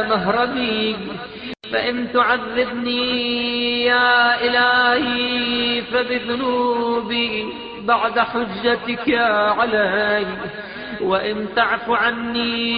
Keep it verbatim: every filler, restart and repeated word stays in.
مهربي. فإن تعذبني يا إلهي فبذنوبي بعد حجتك علي، وإن تعف عني